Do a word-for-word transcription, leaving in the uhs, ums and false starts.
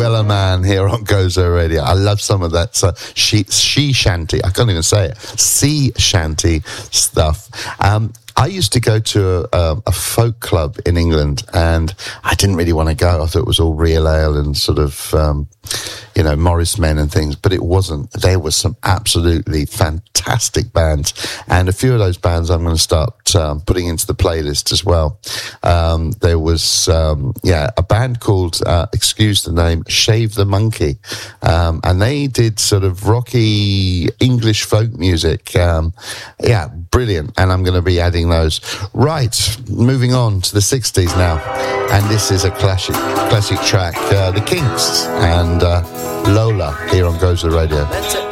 Umbrella Man here on Gozo Radio. I love some of that uh, she, she shanty. I can't even say it. Sea shanty stuff. Um, I used to go to a, a folk club in England, and I didn't really want to go. I thought it was all real ale and sort of, um, you know, Morris Men and things, but it wasn't. There were some absolutely fantastic bands, and a few of those bands I'm going to start um, putting into the playlist as well. Um, there was, um, yeah, a band called, uh, excuse the name, Shave the Monkey, um, and they did sort of rocky English folk music. Um, yeah, brilliant, and I'm going to be adding those. Right, moving on to the sixties now, and this is a classic classic track, uh, The Kinks and uh, Lola here on Gozo Radio.